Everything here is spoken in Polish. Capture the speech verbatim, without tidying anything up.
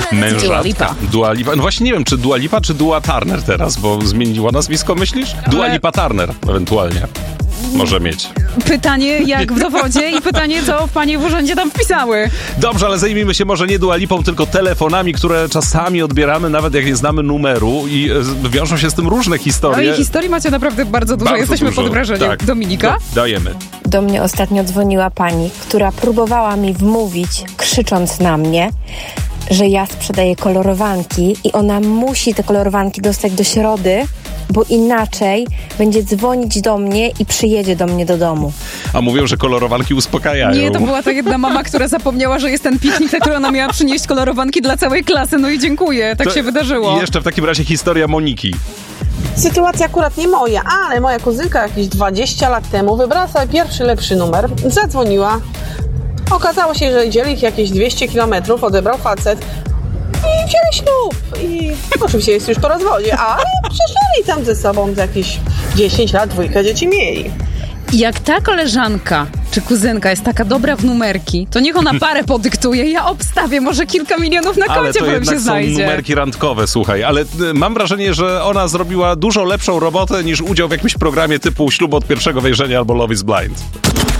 Mężatka. Dua Lipa. Dua Lipa. No właśnie nie wiem, czy Dua Lipa, czy Dua Turner teraz, bo zmieniła nazwisko, myślisz? Dua Ale- Lipa Turner ewentualnie może mieć. Pytanie jak w dowodzie i pytanie, co w pani w urzędzie tam wpisały. Dobrze, ale zajmijmy się może nie Dua Lipą, tylko telefonami, które czasami odbieramy, nawet jak nie znamy numeru i e, wiążą się z tym różne No historie. i historii macie naprawdę bardzo dużo. Bardzo Jesteśmy dużo. pod wrażeniem. Tak. Dominika? Do, dajemy. Do mnie ostatnio dzwoniła pani, która próbowała mi wmówić, krzycząc na mnie, że ja sprzedaję kolorowanki i ona musi te kolorowanki dostać do środy, bo inaczej będzie dzwonić do mnie i przyjedzie do mnie do domu. A mówią, że kolorowanki uspokajają. Nie, to była ta jedna mama, która zapomniała, że jest ten piknik, na który ona miała przynieść kolorowanki dla całej klasy. No i dziękuję, tak To się wydarzyło. I jeszcze w takim razie historia Moniki. Sytuacja akurat nie moja, ale moja kuzynka jakieś dwadzieścia lat temu wybrała sobie pierwszy lepszy numer, zadzwoniła. Okazało się, że dzieli ich jakieś dwieście kilometrów, odebrał facet i wzięli ślub. I oczywiście jest już po rozwodzie, ale przeżyli tam ze sobą za jakieś dziesięć lat, dwójkę dzieci mieli. Jak ta koleżanka czy kuzynka jest taka dobra w numerki, to niech ona parę podyktuje, ja obstawię, może kilka milionów na Ale koncie to powiem jednak się są znajdzie. numerki randkowe, słuchaj. Ale y, mam wrażenie, że ona zrobiła dużo lepszą robotę niż udział w jakimś programie typu Ślub od pierwszego wejrzenia albo Love is Blind.